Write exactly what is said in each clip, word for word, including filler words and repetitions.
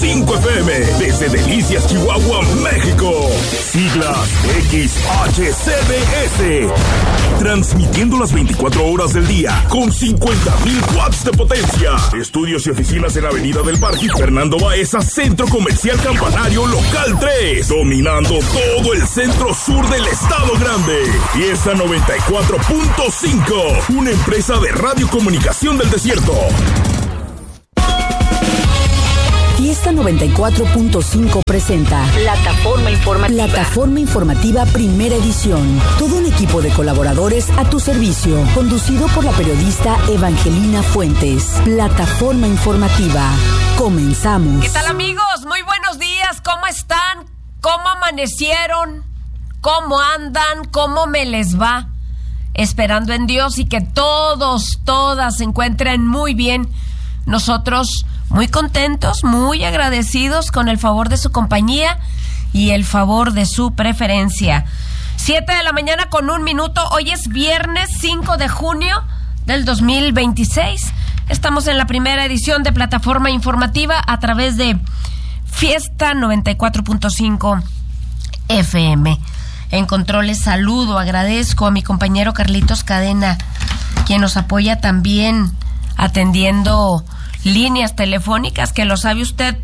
cinco F M, desde Delicias, Chihuahua, México. Siglas X H C D S. Transmitiendo las veinticuatro horas del día con cincuenta mil watts de potencia. Estudios y oficinas en Avenida del Parque Fernando Baeza, Centro Comercial Campanario Local tres. Dominando todo el centro sur del Estado Grande. Fiesta noventa y cuatro punto cinco. Una empresa de radiocomunicación del desierto. Fiesta noventa y cuatro punto cinco presenta Plataforma Informativa. Plataforma Informativa Primera Edición. Todo un equipo de colaboradores a tu servicio, conducido por la periodista Evangelina Fuentes. Plataforma Informativa. Comenzamos. ¿Qué tal, amigos? Muy buenos días. ¿Cómo están? ¿Cómo amanecieron? ¿Cómo andan? ¿Cómo me les va? Esperando en Dios y que todos, todas se encuentren muy bien. Nosotros muy contentos, muy agradecidos con el favor de su compañía y el favor de su preferencia. Siete de la mañana con un minuto. Hoy es viernes cinco de junio del dos mil veintiséis. Estamos en la primera edición de Plataforma Informativa a través de Fiesta noventa y cuatro punto cinco F M. En controles saludo, agradezco a mi compañero Carlitos Cadena, quien nos apoya también atendiendo líneas telefónicas, que lo sabe usted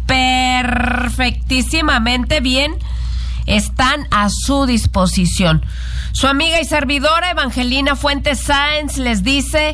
perfectísimamente bien, están a su disposición. Su amiga y servidora Evangelina Fuentes Sáenz les dice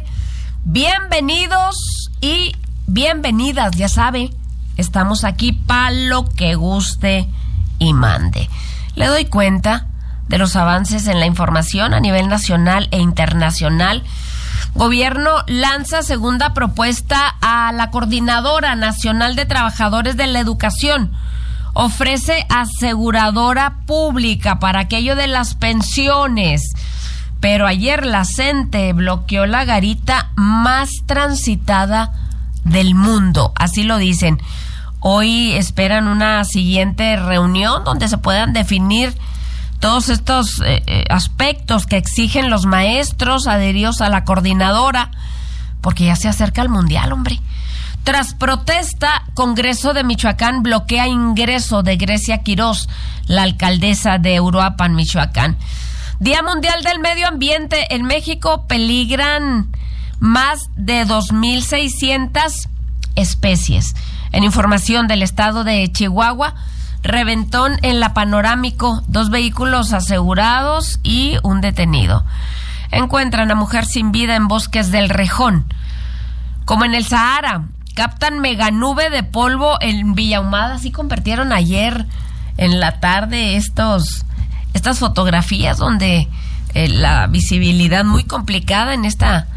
bienvenidos y bienvenidas, ya sabe, estamos aquí para lo que guste y mande. Le doy cuenta de los avances en la información a nivel nacional e internacional. Gobierno lanza segunda propuesta a la Coordinadora Nacional de Trabajadores de la Educación. Ofrece aseguradora pública para aquello de las pensiones. Pero ayer la CENTE bloqueó la garita más transitada del mundo. Así lo dicen. Hoy esperan una siguiente reunión donde se puedan definir todos estos eh, eh, aspectos que exigen los maestros adheridos a la coordinadora, porque ya se acerca el mundial, hombre. Tras protesta, Congreso de Michoacán bloquea ingreso de Grecia Quirós, la alcaldesa de Uruapan, Michoacán. Día Mundial del Medio Ambiente. En México peligran más de dos mil seiscientas especies. En información del estado de Chihuahua, reventón en la Panorámico, dos vehículos asegurados y un detenido. Encuentran a mujer sin vida en bosques del Rejón. Como en el Sahara, captan meganube de polvo en Villahumada. Así convirtieron ayer en la tarde estos, estas fotografías donde eh, la visibilidad muy complicada en esta,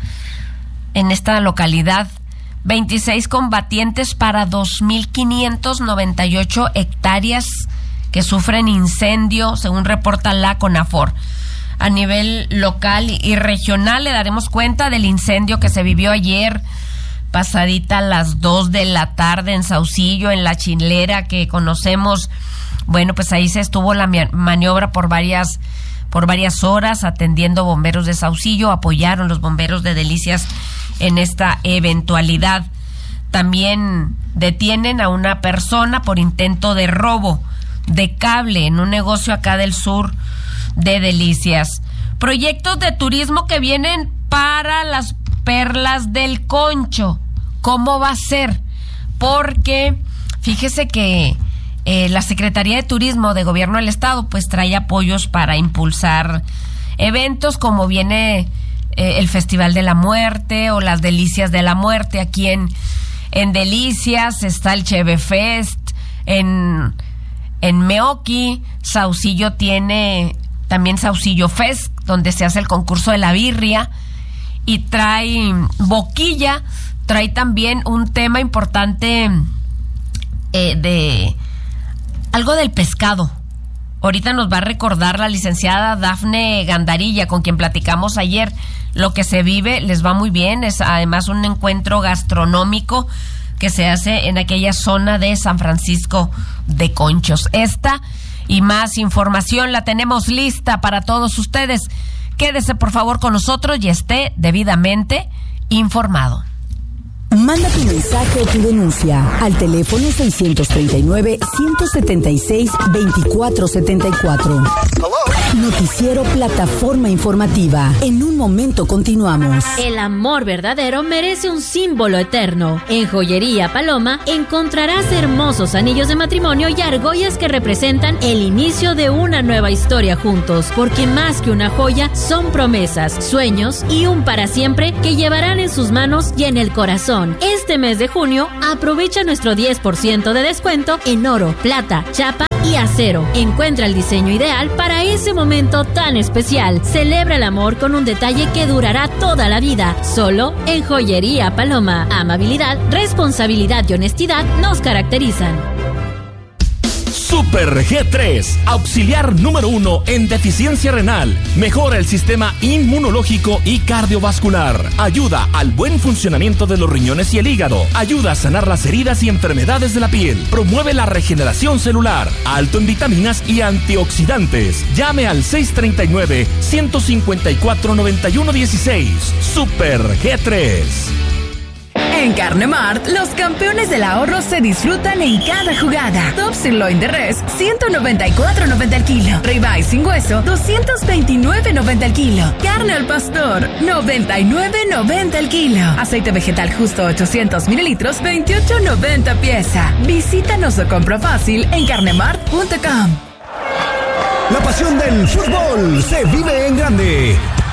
en esta localidad. veintiséis combatientes para dos mil quinientas noventa y ocho hectáreas que sufren incendio, según reporta la CONAFOR. A nivel local y regional le daremos cuenta del incendio que se vivió ayer, pasadita a las dos de la tarde en Saucillo, en La Chilera, que conocemos. Bueno, pues ahí se estuvo la maniobra por varias, por varias horas, atendiendo bomberos de Saucillo, apoyaron los bomberos de Delicias en esta eventualidad. También detienen a una persona por intento de robo de cable en un negocio acá del sur de Delicias. Proyectos de turismo que vienen para las perlas del Concho. ¿Cómo va a ser? Porque fíjese que eh, la Secretaría de Turismo de Gobierno del Estado pues trae apoyos para impulsar eventos como viene Eh, el Festival de la Muerte o las Delicias de la Muerte. Aquí en, en Delicias está el Cheve Fest, en, en Meoqui, Saucillo tiene también Saucillo Fest, donde se hace el concurso de la birria, y trae Boquilla, trae también un tema importante eh, de algo del pescado. Ahorita nos va a recordar la licenciada Dafne Gandarilla, con quien platicamos ayer. Lo que se vive les va muy bien, es además un encuentro gastronómico que se hace en aquella zona de San Francisco de Conchos. Esta y más información la tenemos lista para todos ustedes. Quédese por favor con nosotros y esté debidamente informado. Manda tu mensaje o tu denuncia al teléfono seiscientos treinta y nueve, ciento setenta y seis, veinticuatro setenta y cuatro. Noticiero Plataforma Informativa. En un momento continuamos. El amor verdadero merece un símbolo eterno. En Joyería Paloma encontrarás hermosos anillos de matrimonio y argollas que representan el inicio de una nueva historia juntos. Porque más que una joya, son promesas, sueños y un para siempre que llevarán en sus manos y en el corazón. Este mes de junio, aprovecha nuestro diez por ciento de descuento en oro, plata, chapa y acero. Encuentra el diseño ideal para ese momento tan especial. Celebra el amor con un detalle que durará toda la vida. Solo en Joyería Paloma. Amabilidad, responsabilidad y honestidad nos caracterizan. Super G tres, auxiliar número uno en deficiencia renal. Mejora el sistema inmunológico y cardiovascular. Ayuda al buen funcionamiento de los riñones y el hígado. Ayuda a sanar las heridas y enfermedades de la piel. Promueve la regeneración celular. Alto en vitaminas y antioxidantes. Llame al seis treinta y nueve, ciento cincuenta y cuatro, noventa y uno dieciséis. Super G tres. En Carne Mart, los campeones del ahorro se disfrutan en cada jugada. Top Sirloin de Res, ciento noventa y cuatro noventa el kilo. Ribeye sin hueso, doscientos veintinueve noventa el kilo. Carne al pastor, noventa y nueve noventa el kilo. Aceite vegetal justo ochocientos mililitros, veintiocho noventa pieza. Visítanos o compra fácil en carnemart punto com. La pasión del fútbol se vive en grande.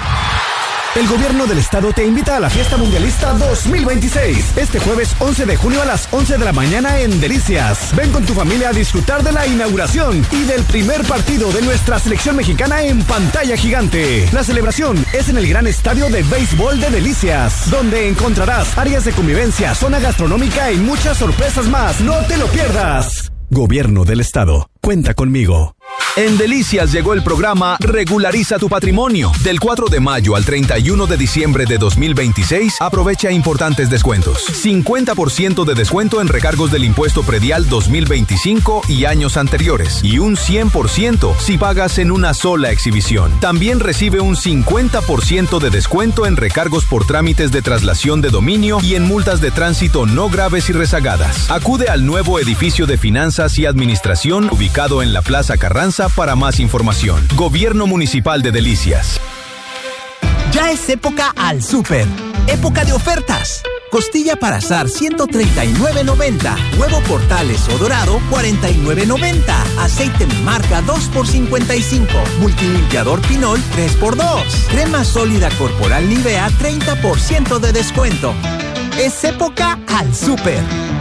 El gobierno del estado te invita a la Fiesta Mundialista dos mil veintiséis. Este jueves once de junio a las once de la mañana en Delicias. Ven con tu familia a disfrutar de la inauguración y del primer partido de nuestra selección mexicana en pantalla gigante. La celebración es en el gran estadio de béisbol de Delicias, donde encontrarás áreas de convivencia, zona gastronómica y muchas sorpresas más. ¡No te lo pierdas! Gobierno del estado. Cuenta conmigo. En Delicias llegó el programa Regulariza tu Patrimonio. Del cuatro de mayo al treinta y uno de diciembre de dos mil veintiséis, aprovecha importantes descuentos. cincuenta por ciento de descuento en recargos del impuesto predial dos mil veinticinco y años anteriores. Y un cien por ciento si pagas en una sola exhibición. También recibe un cincuenta por ciento de descuento en recargos por trámites de traslación de dominio y en multas de tránsito no graves y rezagadas. Acude al nuevo edificio de Finanzas y Administración ubicado en la Plaza Carranza para más información. Gobierno Municipal de Delicias. Ya es época al súper. Época de ofertas. Costilla para asar ciento treinta y nueve noventa. Huevo Portales o dorado cuarenta y nueve noventa. Aceite Marca dos por cincuenta y cinco. Multilimpiador Pinol tres por dos. Crema sólida corporal Nivea treinta por ciento de descuento. Es época al súper.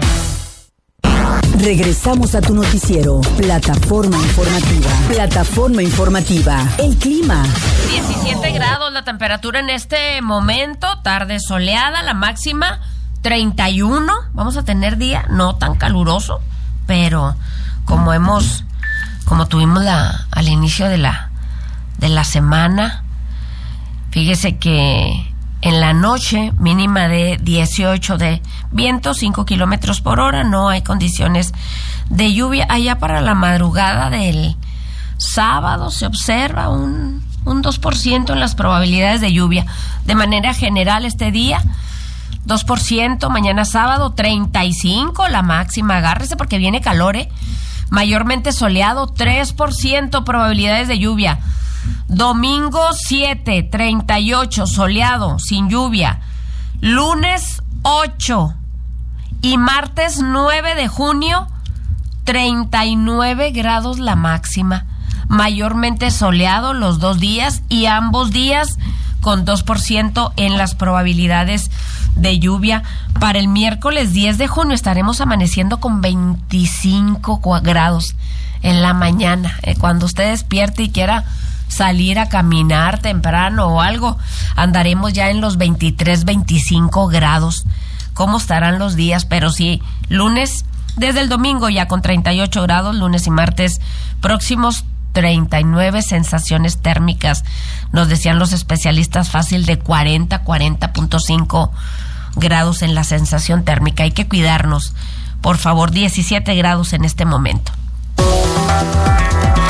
Regresamos a tu noticiero, Plataforma Informativa. Plataforma Informativa. El clima. diecisiete grados la temperatura en este momento, tarde soleada, la máxima treinta y uno. Vamos a tener día no tan caluroso, pero como hemos, como tuvimos la, al inicio de la, de la semana, fíjese que en la noche, mínima de dieciocho de viento, cinco kilómetros por hora, no hay condiciones de lluvia. Allá para la madrugada del sábado se observa un, un dos por ciento en las probabilidades de lluvia. De manera general este día, dos por ciento, mañana sábado, treinta y cinco la máxima, agárrese porque viene calor, ¿eh? Mayormente soleado, tres por ciento probabilidades de lluvia. Domingo siete, treinta y ocho, soleado, sin lluvia. Lunes ocho y martes nueve de junio, treinta y nueve grados la máxima. Mayormente soleado los dos días y ambos días con dos por ciento en las probabilidades de lluvia. Para el miércoles diez de junio estaremos amaneciendo con veinticinco grados en la mañana. Eh, cuando usted despierte y quiera salir a caminar temprano o algo, andaremos ya en los veintitrés, veinticinco grados. ¿Cómo estarán los días? Pero sí, lunes, desde el domingo ya con treinta y ocho grados, lunes y martes próximos treinta y nueve, sensaciones térmicas, nos decían los especialistas, fácil de cuarenta, cuarenta punto cinco grados en la sensación térmica. Hay que cuidarnos, por favor, diecisiete grados en este momento.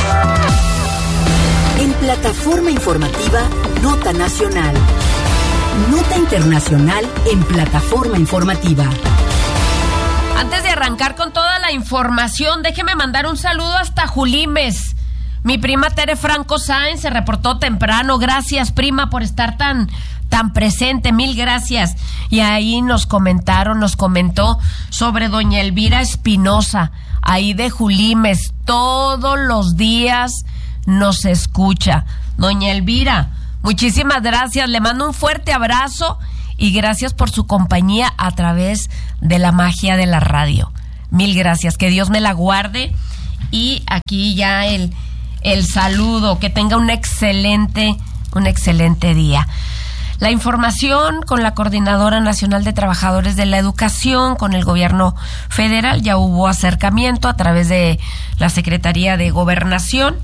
En Plataforma Informativa, Nota Nacional. Nota Internacional en Plataforma Informativa. Antes de arrancar con toda la información, déjeme mandar un saludo hasta Julimes. Mi prima Tere Franco Sáenz se reportó temprano. Gracias, prima, por estar tan, tan presente. Mil gracias. Y ahí nos comentaron, nos comentó sobre doña Elvira Espinosa, ahí de Julimes. Todos los días nos escucha. Doña Elvira, muchísimas gracias. Le mando un fuerte abrazo y gracias por su compañía a través de la magia de la radio. Mil gracias. Que Dios me la guarde. Y aquí ya el... el saludo, que tenga un excelente, un excelente día. La información con la Coordinadora Nacional de Trabajadores de la Educación, con el gobierno federal, ya hubo acercamiento a través de la Secretaría de Gobernación,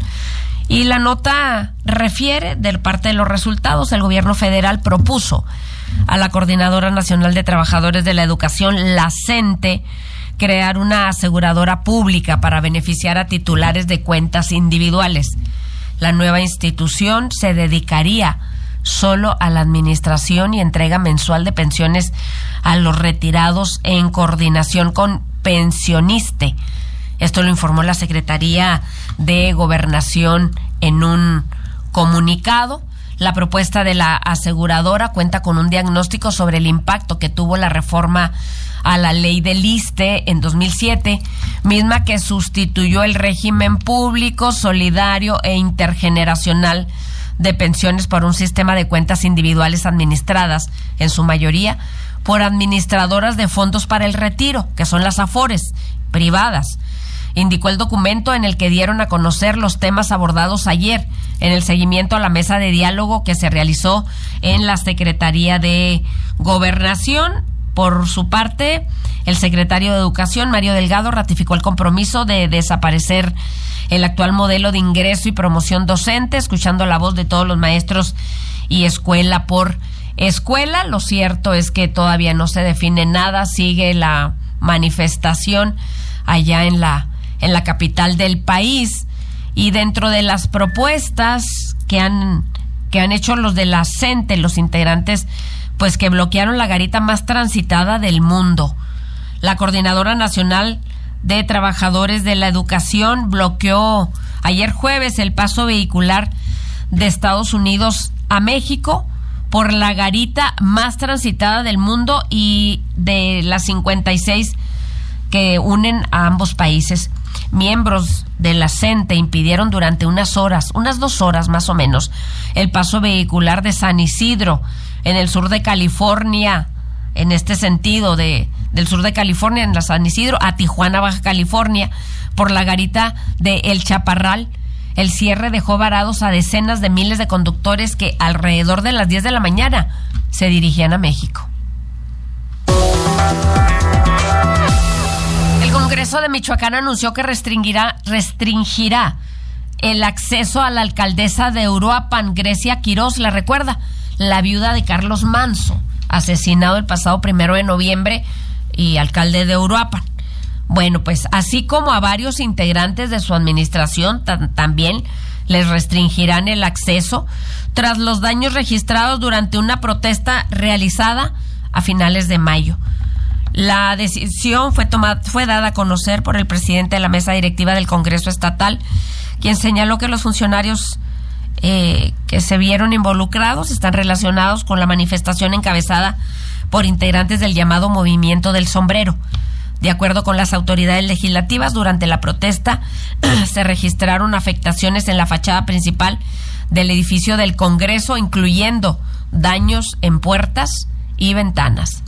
y la nota refiere de parte de los resultados. El gobierno federal propuso a la Coordinadora Nacional de Trabajadores de la Educación, la CENTE, crear una aseguradora pública para beneficiar a titulares de cuentas individuales. La nueva institución se dedicaría solo a la administración y entrega mensual de pensiones a los retirados en coordinación con Pensioniste. Esto lo informó la Secretaría de Gobernación en un comunicado. La propuesta de la aseguradora cuenta con un diagnóstico sobre el impacto que tuvo la reforma a la ley del ISSSTE en dos mil siete, misma que sustituyó el régimen público, solidario e intergeneracional de pensiones por un sistema de cuentas individuales administradas, en su mayoría, por administradoras de fondos para el retiro, que son las AFORES, privadas. Indicó el documento en el que dieron a conocer los temas abordados ayer en el seguimiento a la mesa de diálogo que se realizó en la Secretaría de Gobernación. Por su parte, el secretario de Educación, Mario Delgado, ratificó el compromiso de desaparecer el actual modelo de ingreso y promoción docente, escuchando la voz de todos los maestros y escuela por escuela. Lo cierto es que todavía no se define nada, sigue la manifestación allá en la, en la capital del país, y dentro de las propuestas que han, que han hecho los de la CENTE, los integrantes, pues que bloquearon la garita más transitada del mundo. La Coordinadora Nacional de Trabajadores de la Educación bloqueó ayer jueves el paso vehicular de Estados Unidos a México por la garita más transitada del mundo y de las cincuenta y seis que unen a ambos países. Miembros de la CENTE impidieron durante unas horas, unas dos horas más o menos, el paso vehicular de San Isidro, en el sur de California, en este sentido de del sur de California, en la San Isidro, a Tijuana, Baja California, por la garita de El Chaparral. El cierre dejó varados a decenas de miles de conductores que alrededor de las diez de la mañana se dirigían a México. El Congreso de Michoacán anunció que restringirá, restringirá el acceso a la alcaldesa de Uruapan, Grecia Quirós, la recuerda, la viuda de Carlos Manso, asesinado el pasado primero de noviembre y alcalde de Uruapan. Bueno, pues así como a varios integrantes de su administración t- también les restringirán el acceso tras los daños registrados durante una protesta realizada a finales de mayo. La decisión fue tomada, fue dada a conocer por el presidente de la mesa directiva del Congreso Estatal, quien señaló que los funcionarios Eh, que se vieron involucrados están relacionados con la manifestación encabezada por integrantes del llamado Movimiento del Sombrero. De acuerdo con las autoridades legislativas, durante la protesta se registraron afectaciones en la fachada principal del edificio del Congreso, incluyendo daños en puertas y ventanas.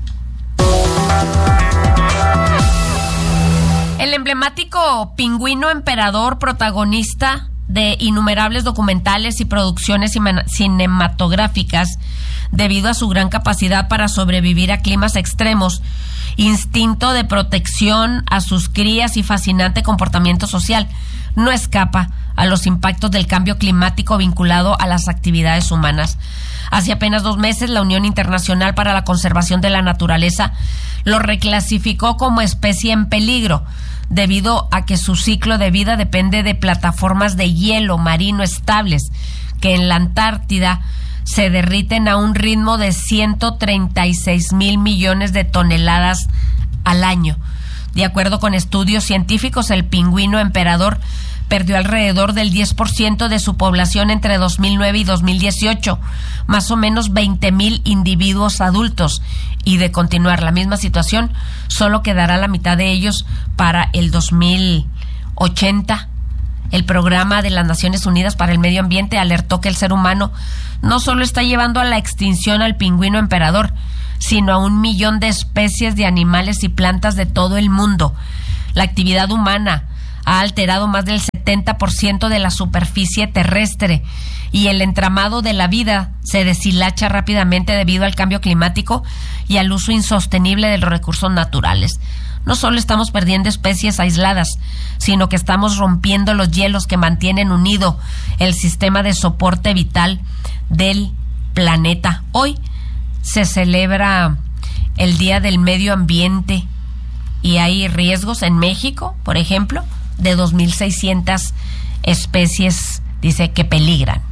El emblemático pingüino emperador, protagonista de innumerables documentales y producciones cinematográficas, debido a su gran capacidad para sobrevivir a climas extremos, instinto de protección a sus crías y fascinante comportamiento social, no escapa a los impactos del cambio climático vinculado a las actividades humanas. Hace apenas dos meses, la Unión Internacional para la Conservación de la Naturaleza lo reclasificó como especie en peligro, debido a que su ciclo de vida depende de plataformas de hielo marino estables que en la Antártida se derriten a un ritmo de ciento treinta y seis mil millones de toneladas al año. De acuerdo con estudios científicos, el pingüino emperador perdió alrededor del diez por ciento de su población entre dos mil nueve y dos mil dieciocho, más o menos veinte mil individuos adultos, y de continuar la misma situación, solo quedará la mitad de ellos para el dos mil ochenta. El Programa de las Naciones Unidas para el Medio Ambiente alertó que el ser humano no solo está llevando a la extinción al pingüino emperador, sino a un millón de especies de animales y plantas de todo el mundo. La actividad humana ha alterado más del setenta por ciento de la superficie terrestre y el entramado de la vida se deshilacha rápidamente debido al cambio climático y al uso insostenible de los recursos naturales. No solo estamos perdiendo especies aisladas, sino que estamos rompiendo los hielos que mantienen unido el sistema de soporte vital del planeta. Hoy se celebra el Día del Medio Ambiente y hay riesgos en México, por ejemplo, de dos mil seiscientas especies, dice, que peligran.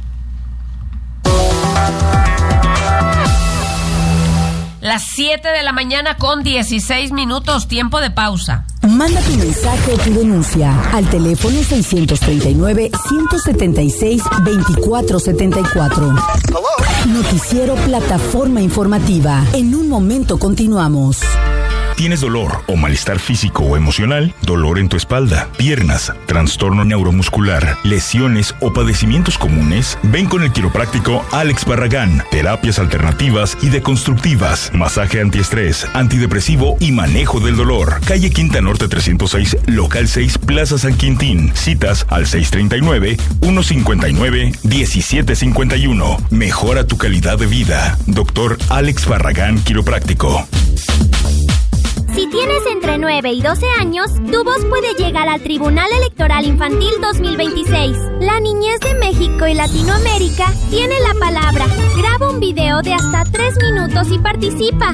Las siete de la mañana con dieciséis minutos, tiempo de pausa. Manda tu mensaje o tu denuncia al teléfono seiscientos treinta y nueve, ciento setenta y seis, veinticuatro setenta y cuatro. Noticiero Plataforma Informativa. En un momento continuamos. ¿Tienes dolor o malestar físico o emocional? ¿Dolor en tu espalda, piernas, trastorno neuromuscular, lesiones o padecimientos comunes? Ven con el quiropráctico Alex Barragán. Terapias alternativas y deconstructivas, masaje antiestrés, antidepresivo y manejo del dolor. Calle Quinta Norte trescientos seis, local seis, Plaza San Quintín. Citas al seis treinta y nueve, ciento cincuenta y nueve, diecisiete cincuenta y uno. Mejora tu calidad de vida. Doctor Alex Barragán, quiropráctico. Si tienes entre nueve y doce años, tu voz puede llegar al Tribunal Electoral Infantil dos mil veintiséis. La niñez de México y Latinoamérica tiene la palabra. Graba un video de hasta tres minutos y participa.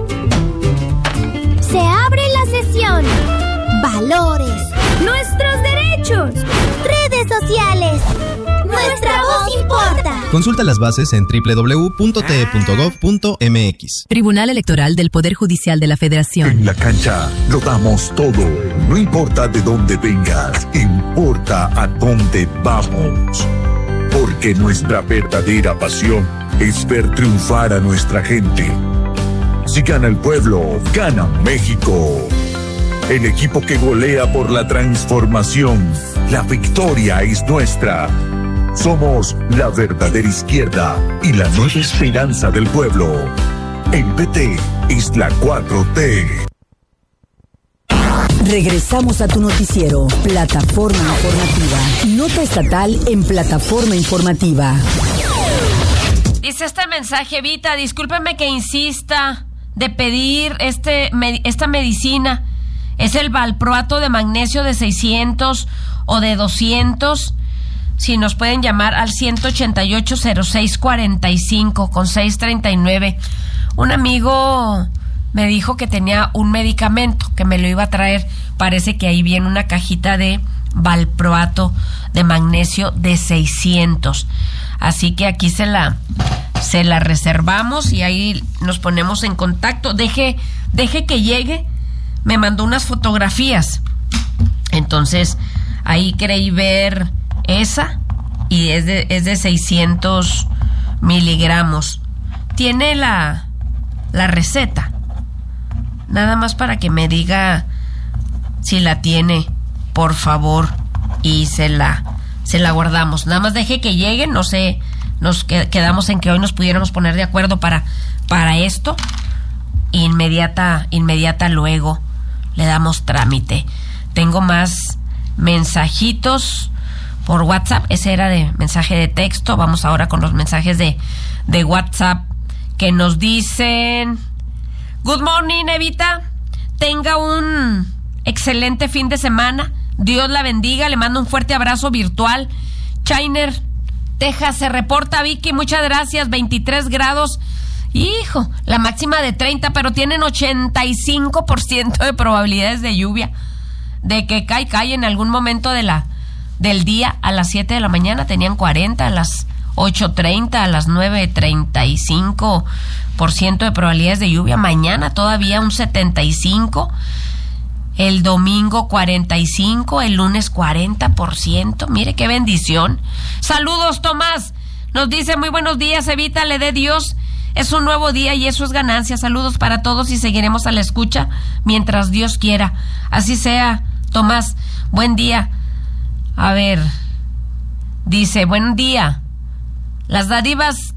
Se abre la sesión. Valores. Nuestros derechos. Redes sociales. Nuestra voz importa. Consulta las bases en doble u doble u doble u punto t e punto gov punto m x. Tribunal Electoral del Poder Judicial de la Federación. En la cancha lo damos todo. No importa de dónde vengas, importa a dónde vamos. Porque nuestra verdadera pasión es ver triunfar a nuestra gente. Si gana el pueblo, gana México. El equipo que golea por la transformación. La victoria es nuestra. Somos la verdadera izquierda y la nueva esperanza del pueblo. El P T es la cuatro T. Regresamos a tu noticiero, Plataforma Informativa. Nota estatal en Plataforma Informativa. Dice este mensaje, Vita, discúlpeme que insista de pedir este esta medicina. Es el valproato de magnesio de seiscientos o de doscientos. Si nos pueden llamar al ciento ochenta y ocho, cero seis cuarenta y cinco con seis treinta y nueve. Un amigo me dijo que tenía un medicamento que me lo iba a traer. Parece que ahí viene una cajita de valproato de magnesio de seiscientos. Así que aquí se la se la reservamos y ahí nos ponemos en contacto. Deje deje que llegue. Me mandó unas fotografías. Entonces, ahí creí ver esa y es de, es de seiscientos miligramos. Tiene la, la receta. Nada más para que me diga si la tiene, por favor, y se la, se la guardamos. Nada más deje que llegue, no sé, nos quedamos en que hoy nos pudiéramos poner de acuerdo para, para esto. Inmediata, inmediata luego le damos trámite. Tengo más mensajitos por WhatsApp. Ese era de mensaje de texto. Vamos ahora con los mensajes de, de WhatsApp que nos dicen: Good morning, Evita. Tenga un excelente fin de semana. Dios la bendiga. Le mando un fuerte abrazo virtual. Chiner, Texas, se reporta Vicky. Muchas gracias. veintitrés grados. Hijo, la máxima de treinta, pero tienen ochenta y cinco por ciento de probabilidades de lluvia. De que cae, cae en algún momento de la, del día. A las siete de la mañana tenían cuarenta, a las ocho treinta, a las nueve treinta y cinco por ciento de probabilidades de lluvia. Mañana todavía un setenta y cinco por ciento. El domingo cuarenta y cinco por ciento. El lunes cuarenta por ciento. Mire qué bendición. Saludos, Tomás. Nos dice: muy buenos días, Evita, le dé Dios. Es un nuevo día y eso es ganancia. Saludos para todos y seguiremos a la escucha mientras Dios quiera. Así sea, Tomás. Buen día. A ver. Dice: buen día. Las dádivas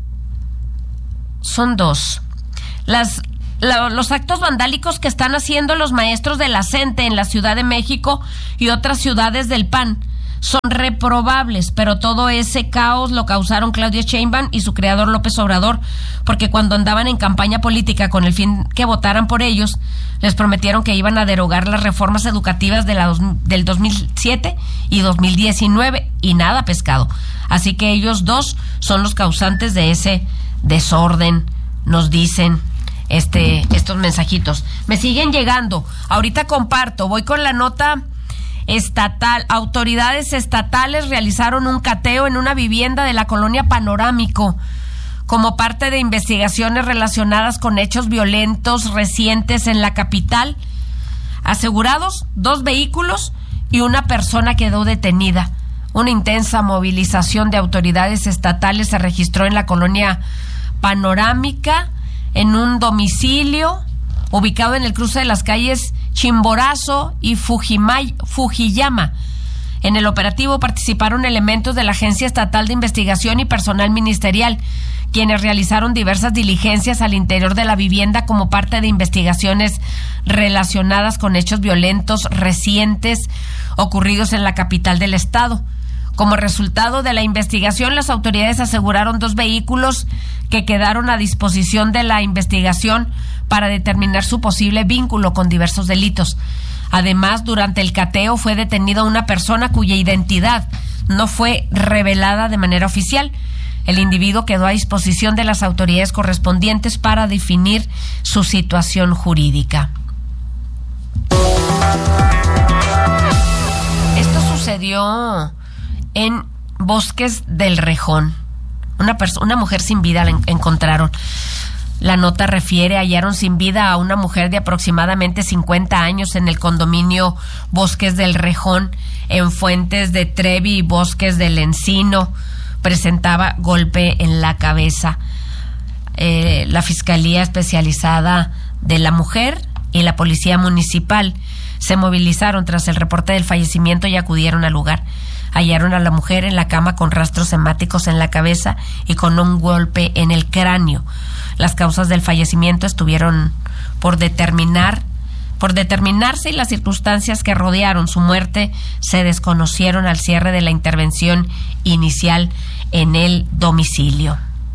son dos. Las, la, los actos vandálicos que están haciendo los maestros de la CENTE en la Ciudad de México y otras ciudades del P A N son reprobables, pero todo ese caos lo causaron Claudia Sheinbaum y su creador López Obrador, porque cuando andaban en campaña política con el fin que votaran por ellos, les prometieron que iban a derogar las reformas educativas de la, del dos mil siete y dos mil diecinueve, y nada pescado. Así que ellos dos son los causantes de ese desorden, nos dicen este estos mensajitos. Me siguen llegando. Ahorita comparto, voy con la nota estatal. Autoridades estatales realizaron un cateo en una vivienda de la colonia Panorámico como parte de investigaciones relacionadas con hechos violentos recientes en la capital. Asegurados dos vehículos y una persona quedó detenida. Una intensa movilización de autoridades estatales se registró en la colonia Panorámica, en un domicilio ubicado en el cruce de las calles Chimborazo y Fujimay, Fujiyama. En el operativo participaron elementos de la Agencia Estatal de Investigación y personal ministerial, quienes realizaron diversas diligencias al interior de la vivienda como parte de investigaciones relacionadas con hechos violentos recientes ocurridos en la capital del estado. Como resultado de la investigación, las autoridades aseguraron dos vehículos que quedaron a disposición de la investigación para determinar su posible vínculo con diversos delitos. Además, durante el cateo fue detenida una persona cuya identidad no fue revelada de manera oficial. El individuo quedó a disposición de las autoridades correspondientes para definir su situación jurídica. Esto sucedió en Bosques del Rejón. Una, perso- una mujer sin vida la en- encontraron. La nota refiere: hallaron sin vida a una mujer de aproximadamente cincuenta años en el condominio Bosques del Rejón, en Fuentes de Trevi y Bosques del Encino. Presentaba golpe en la cabeza. Eh, la Fiscalía Especializada de la Mujer y la Policía Municipal se movilizaron tras el reporte del fallecimiento y acudieron al lugar. Hallaron a la mujer en la cama con rastros hemáticos en la cabeza y con un golpe en el cráneo. Las causas del fallecimiento estuvieron por determinar, por determinarse y las circunstancias que rodearon su muerte se desconocieron al cierre de la intervención inicial en el domicilio.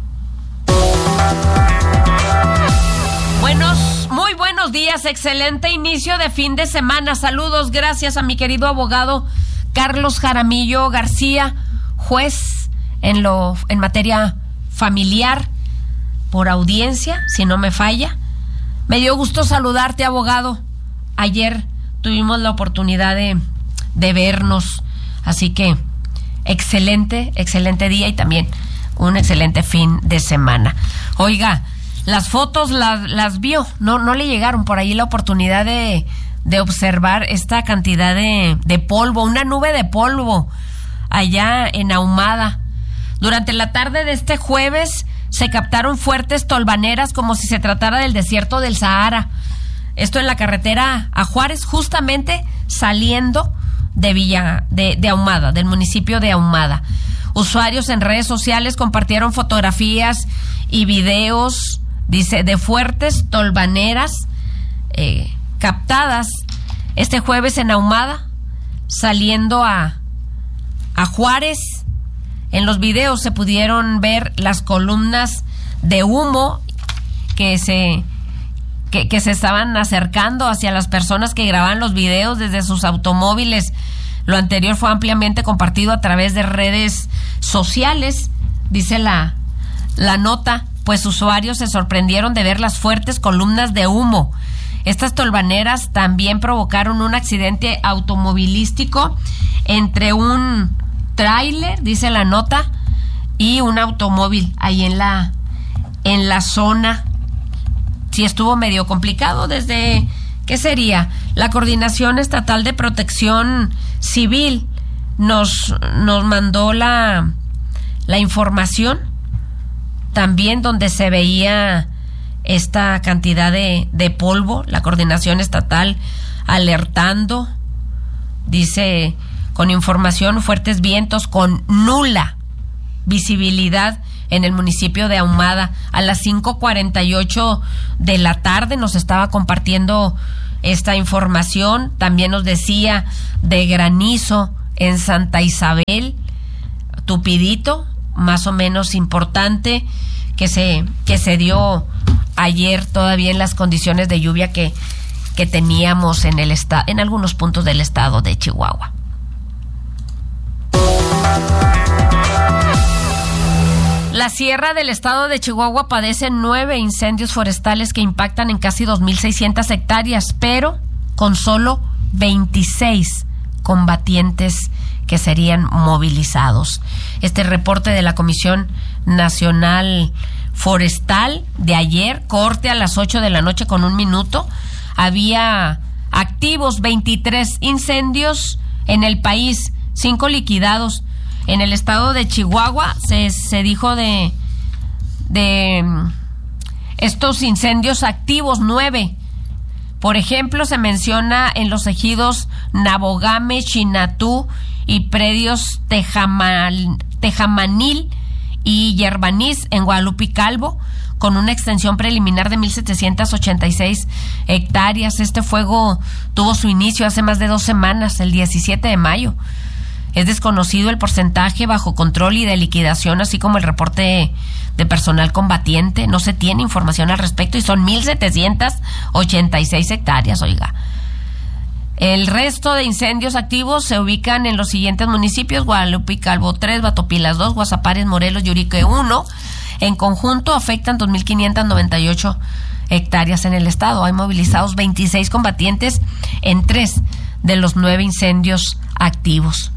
Buenos, muy buenos días, excelente inicio de fin de semana. Saludos, gracias a mi querido abogado Carlos Jaramillo García, juez en lo en materia familiar por audiencia, si no me falla. Me dio gusto saludarte, abogado. Ayer tuvimos la oportunidad de, de vernos, así que excelente, excelente día y también un excelente fin de semana. Oiga, las fotos las, las vio, no, no le llegaron por ahí la oportunidad de, de observar esta cantidad de, de polvo, una nube de polvo allá en Ahumada. Durante la tarde de este jueves se captaron fuertes tolvaneras como si se tratara del desierto del Sahara. Esto en la carretera a Juárez, justamente saliendo de Villa, de, de Ahumada, del municipio de Ahumada. Usuarios en redes sociales compartieron fotografías y videos, dice, de fuertes tolvaneras eh, captadas este jueves en Ahumada, saliendo a, a Juárez. En los videos se pudieron ver las columnas de humo que se, que, que se estaban acercando hacia las personas que grababan los videos desde sus automóviles. Lo anterior fue ampliamente compartido a través de redes sociales, dice la, la nota, pues usuarios se sorprendieron de ver las fuertes columnas de humo. Estas tolvaneras también provocaron un accidente automovilístico entre un tráiler, dice la nota, y un automóvil ahí en la, en la zona. Sí estuvo medio complicado desde, ¿qué sería? La Coordinación Estatal de Protección Civil nos, nos mandó la, la información también donde se veía esta cantidad de, de polvo, la Coordinación Estatal alertando, dice, con información, fuertes vientos con nula visibilidad en el municipio de Ahumada. A las cinco cuarenta y ocho de la tarde nos estaba compartiendo esta información. También nos decía de granizo en Santa Isabel, tupidito, más o menos importante, que se, que se dio ayer todavía en las condiciones de lluvia que, que teníamos en el esta, en algunos puntos del estado de Chihuahua. La sierra del estado de Chihuahua padece nueve incendios forestales que impactan en casi dos mil seiscientas hectáreas, pero con solo veintiséis combatientes que serían movilizados. Este reporte de la Comisión Nacional Forestal de ayer, corte a las ocho de la noche con un minuto, había activos veintitrés incendios en el país, cinco liquidados. En el estado de Chihuahua se, se dijo de, de estos incendios activos, nueve. Por ejemplo, se menciona en los ejidos Nabogame, Chinatú y predios Tejamal, Tejamanil y Yerbaniz en Guadalupe y Calvo, con una extensión preliminar de mil setecientas ochenta y seis hectáreas. Este fuego tuvo su inicio hace más de dos semanas, el diecisiete de mayo. Es desconocido el porcentaje bajo control y de liquidación, así como el reporte de personal combatiente. No se tiene información al respecto y son mil setecientas ochenta y seis hectáreas, oiga. El resto de incendios activos se ubican en los siguientes municipios: Guadalupe y Calvo tres, Batopilas dos, Guasapares, Morelos y Urique uno. En conjunto afectan dos mil quinientas noventa y ocho hectáreas en el estado. Hay movilizados veintiséis combatientes en tres de los nueve incendios activos.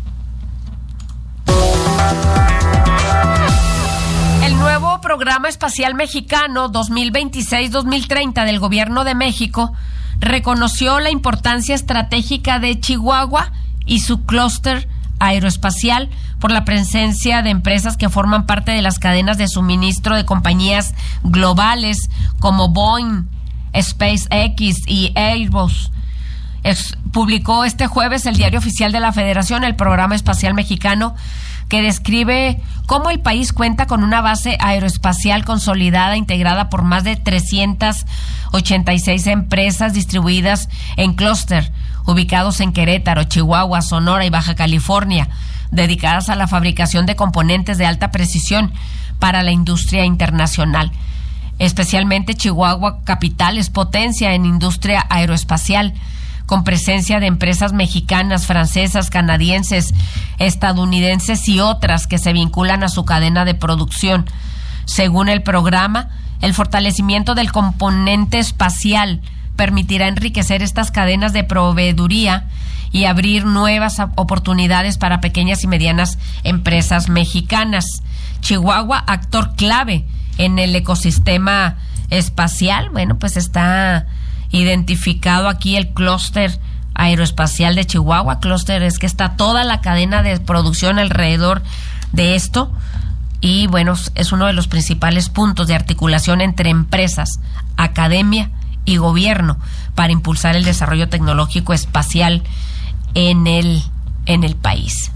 El nuevo Programa Espacial Mexicano dos mil veintiséis dos mil treinta del Gobierno de México reconoció la importancia estratégica de Chihuahua y su clúster aeroespacial por la presencia de empresas que forman parte de las cadenas de suministro de compañías globales como Boeing, SpaceX y Airbus. Es, publicó este jueves el Diario Oficial de la Federación el Programa Espacial Mexicano, que describe cómo el país cuenta con una base aeroespacial consolidada, integrada por más de trescientas ochenta y seis empresas distribuidas en clúster, ubicados en Querétaro, Chihuahua, Sonora y Baja California, dedicadas a la fabricación de componentes de alta precisión para la industria internacional. Especialmente Chihuahua capital es potencia en industria aeroespacial, con presencia de empresas mexicanas, francesas, canadienses, estadounidenses y otras que se vinculan a su cadena de producción. Según el programa, el fortalecimiento del componente espacial permitirá enriquecer estas cadenas de proveeduría y abrir nuevas oportunidades para pequeñas y medianas empresas mexicanas. Chihuahua, actor clave en el ecosistema espacial, bueno, pues está identificado aquí el clúster aeroespacial de Chihuahua. Clúster es que está toda la cadena de producción alrededor de esto y bueno, es uno de los principales puntos de articulación entre empresas, academia y gobierno para impulsar el desarrollo tecnológico espacial en el, en el país.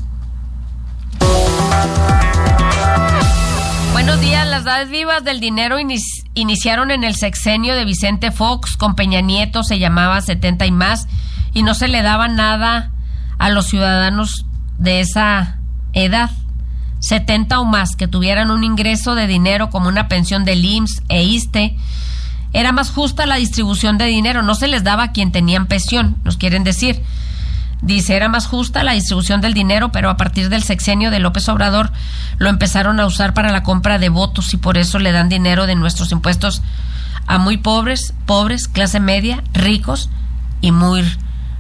Buenos días. Las dádivas del dinero inici- iniciaron en el sexenio de Vicente Fox. Con Peña Nieto se llamaba setenta y más y no se le daba nada a los ciudadanos de esa edad, setenta o más, que tuvieran un ingreso de dinero como una pensión del I M S S e ISSSTE. Era más justa la distribución de dinero, no se les daba a quien tenían pensión, nos quieren decir. Dice, era más justa la distribución del dinero, pero a partir del sexenio de López Obrador lo empezaron a usar para la compra de votos y por eso le dan dinero de nuestros impuestos a muy pobres, pobres, clase media, ricos y muy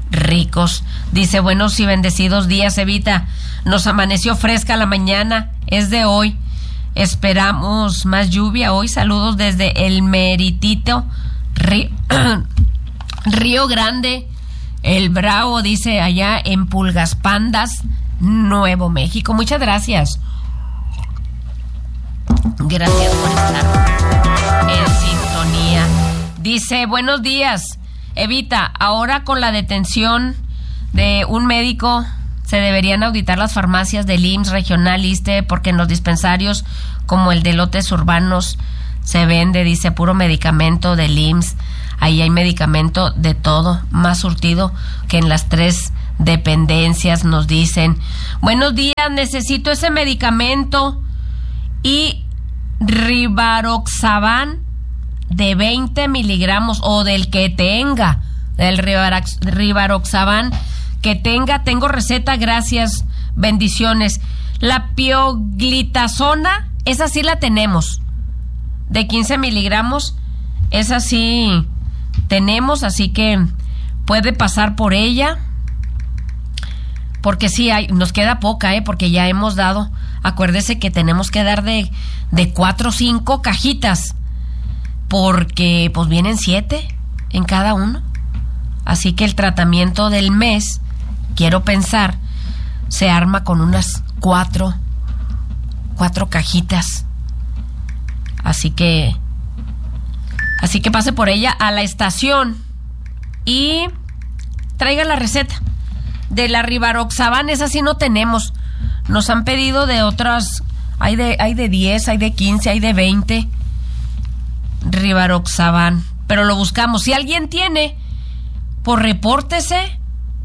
ricos. Dice, buenos y bendecidos días, Evita. Nos amaneció fresca la mañana es de hoy. Esperamos más lluvia hoy. Saludos desde el Meritito, Río, Río Grande, El Bravo, dice allá en Pulgas Pandas, Nuevo México. Muchas gracias. Gracias por estar en sintonía. Dice, buenos días, Evita, ahora con la detención de un médico se deberían auditar las farmacias del I M S S regional, ISSSTE, porque en los dispensarios como el de lotes urbanos se vende, dice, puro medicamento del I M S S. Ahí hay medicamento de todo, más surtido que en las tres dependencias, nos dicen. Buenos días, necesito ese medicamento y Rivaroxaban de veinte miligramos o del que tenga, del Rivarox, Rivaroxaban que tenga, tengo receta, gracias, bendiciones. La pioglitazona, esa sí la tenemos, de quince miligramos, esa sí tenemos, así que puede pasar por ella, porque sí hay, nos queda poca, eh, porque ya hemos dado, acuérdese que tenemos que dar de, de cuatro o cinco cajitas, porque pues vienen siete en cada uno, así que el tratamiento del mes, quiero pensar, se arma con unas cuatro, cuatro cajitas, así que, así que pase por ella a la estación y traiga la receta de la Rivaroxaban, esa sí no tenemos, nos han pedido de otras, hay de, hay de diez, hay de quince, hay de veinte, Rivaroxaban, pero lo buscamos. Si alguien tiene, pues repórtese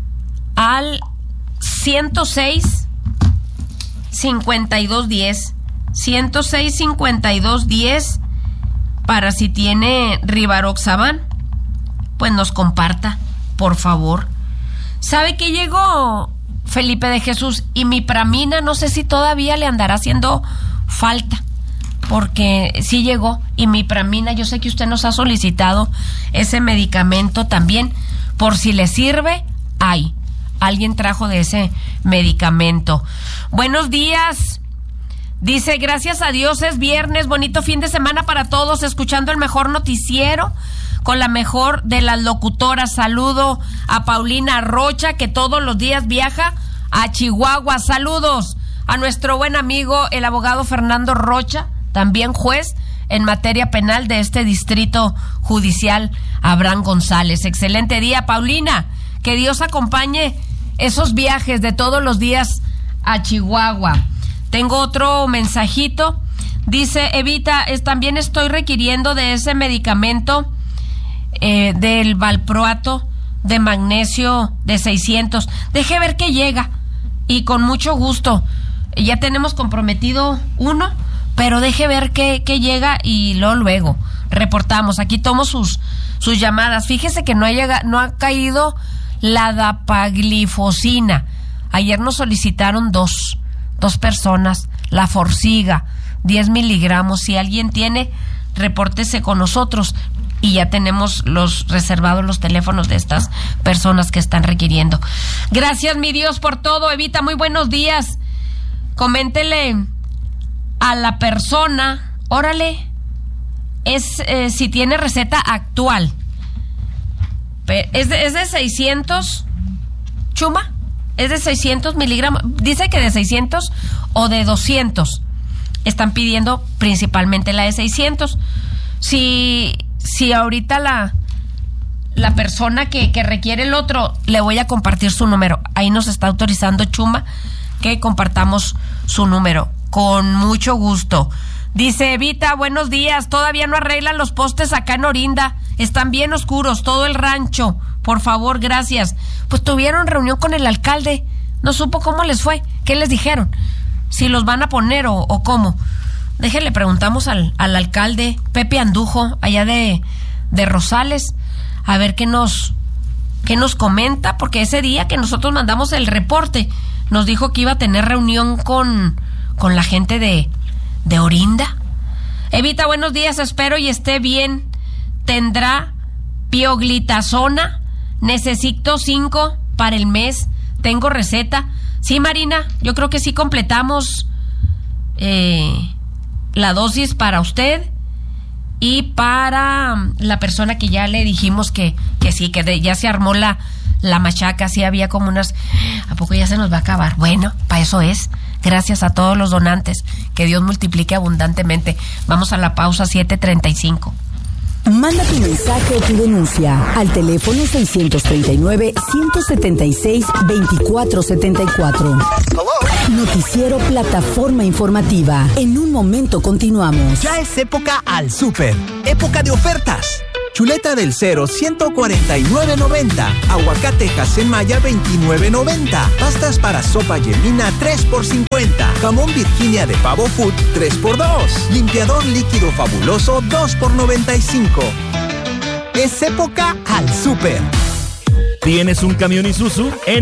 al ciento seis cincuenta y dos diez, ciento seis cincuenta y dos diez, para si tiene Rivaroxaban, pues nos comparta, por favor. ¿Sabe que llegó Felipe de Jesús? Y mi Pramina, no sé si todavía le andará haciendo falta, porque sí llegó, y mi Pramina, yo sé que usted nos ha solicitado ese medicamento también, por si le sirve, hay. Alguien trajo de ese medicamento. Buenos días. Dice, gracias a Dios es viernes, bonito fin de semana para todos, escuchando el mejor noticiero con la mejor de las locutoras. Saludo a Paulina Rocha, que todos los días viaja a Chihuahua. Saludos a nuestro buen amigo, el abogado Fernando Rocha, también juez en materia penal de este distrito judicial, Abraham González. Excelente día, Paulina. Que Dios acompañe esos viajes de todos los días a Chihuahua. Tengo otro mensajito. Dice, Evita, es, también estoy requiriendo de ese medicamento eh, del valproato de magnesio de seiscientos. Deje ver qué llega y con mucho gusto. Ya tenemos comprometido uno, pero deje ver qué, qué llega y luego, luego reportamos. Aquí tomo sus, sus llamadas. Fíjese que no ha, llegado, no ha caído la dapaglifosina. Ayer nos solicitaron dos, dos personas, la Forxiga, diez miligramos. Si alguien tiene, repórtese con nosotros y ya tenemos los reservados los teléfonos de estas personas que están requiriendo. Gracias, mi Dios, por todo. Evita, muy buenos días. Coméntele a la persona, órale, es eh, si tiene receta actual. Es de, es de seiscientos, Chuma, es de seiscientos miligramos. Dice que de seiscientos o de doscientos. Están pidiendo principalmente la de seiscientos. Si, si ahorita la, la persona que, que requiere el otro, le voy a compartir su número. Ahí nos está autorizando Chuma que compartamos su número. Con mucho gusto. Dice, Evita, buenos días. Todavía no arreglan los postes acá en Orinda. Están bien oscuros, todo el rancho. Por favor, gracias. Pues tuvieron reunión con el alcalde. No supo cómo les fue. ¿Qué les dijeron? Si los van a poner o, o cómo. Déjenle, preguntamos al, al alcalde Pepe Andujo, allá de, de Rosales, a ver qué nos, qué nos comenta, porque ese día que nosotros mandamos el reporte, nos dijo que iba a tener reunión con, con la gente de, de Orinda. Evita, buenos días, espero y esté bien. ¿Tendrá pioglitazona? Necesito cinco para el mes. Tengo receta. Sí, Marina, yo creo que sí completamos eh, la dosis para usted y para la persona que ya le dijimos que, que sí, que de, ya se armó la, la machaca, sí había como unas... ¿A poco ya se nos va a acabar? Bueno, para eso es. Gracias a todos los donantes. Que Dios multiplique abundantemente. Vamos a la pausa siete treinta y cinco. Manda tu mensaje o tu denuncia al teléfono seiscientos treinta y nueve, ciento setenta y seis, veinticuatro setenta y cuatro. Noticiero Plataforma Informativa. En un momento continuamos. Ya es época al súper. Época de ofertas. Chuleta del cero, ciento cuarenta y nueve noventa. Aguacate Hasenmaya, veintinueve noventa. Pastas para sopa Yemina, tres por cincuenta. Jamón Virginia de Pavo Food, tres por dos. Limpiador líquido fabuloso, dos por noventa y cinco. Es época al súper. ¿Tienes un camión Isuzu? En